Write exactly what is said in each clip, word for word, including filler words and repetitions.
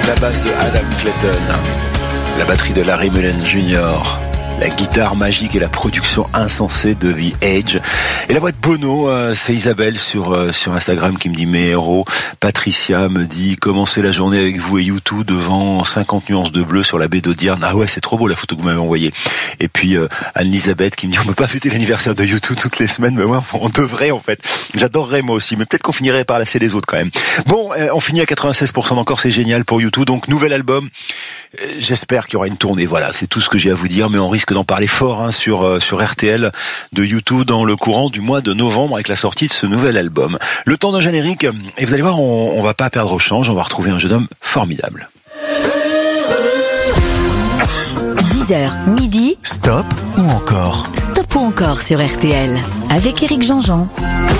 la basse de Adam Clayton, la batterie de Larry Mullen junior, la guitare magique et la production insensée de The Edge. Et la voix de Bono, euh, c'est Isabelle sur euh, sur Instagram qui me dit mes héros. Patricia me dit commencer la journée avec vous et U deux devant cinquante nuances de bleu sur la baie d'Audierne. Ah ouais, c'est trop beau la photo que vous m'avez envoyée. Et puis euh, Anne-Elisabeth qui me dit on peut pas fêter l'anniversaire de U deux toutes les semaines, mais ouais, on devrait en fait. J'adorerais moi aussi, mais peut-être qu'on finirait par lasser les autres quand même. Bon, euh, on finit à quatre-vingt-seize pour cent d'encore, c'est génial pour U deux. Donc nouvel album. Euh, j'espère qu'il y aura une tournée. Voilà, c'est tout ce que j'ai à vous dire, mais on risque d'en parler fort hein, sur euh, sur R T L de U deux dans le courant du mois de novembre avec la sortie de ce nouvel album. Le temps d'un générique, et vous allez voir, on, on va pas perdre au change, on va retrouver un jeune homme formidable. dix heures, midi. Stop ou encore Stop ou encore sur R T L avec Éric Jean-Jean.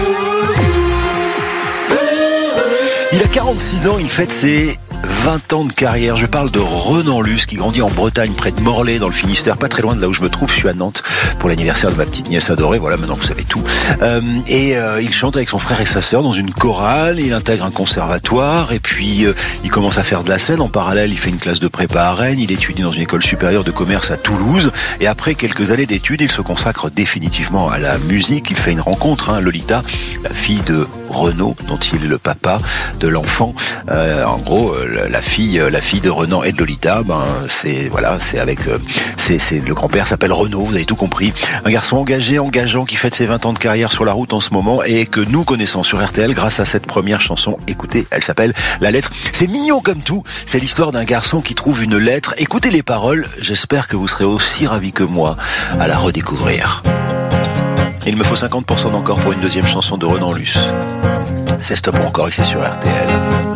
Il a quarante-six ans, il fête ses vingt ans de carrière. Je parle de Renan Luce qui grandit en Bretagne près de Morlaix dans le Finistère, pas très loin de là où je me trouve. Je suis à Nantes pour l'anniversaire de ma petite nièce adorée. Voilà, maintenant vous savez tout. Euh, et euh, il chante avec son frère et sa sœur dans une chorale. Il intègre un conservatoire et puis euh, il commence à faire de la scène. En parallèle, il fait une classe de prépa à Rennes. Il étudie dans une école supérieure de commerce à Toulouse. Et après quelques années d'études, il se consacre définitivement à la musique. Il fait une rencontre, hein, Lolita, la fille de Renaud, dont il est le papa de l'enfant. Euh, en gros, la fille, la fille de Renan et de Lolita, ben c'est voilà, c'est avec, c'est c'est le grand-père s'appelle Renaud. Vous avez tout compris. Un garçon engagé, engageant, qui fête ses vingt ans de carrière sur la route en ce moment et que nous connaissons sur R T L grâce à cette première chanson. Écoutez, elle s'appelle La Lettre. C'est mignon comme tout. C'est l'histoire d'un garçon qui trouve une lettre. Écoutez les paroles. J'espère que vous serez aussi ravis que moi à la redécouvrir. Il me faut cinquante pour cent d'encore pour une deuxième chanson de Renan Luce. C'est Stop ou encore et c'est sur R T L.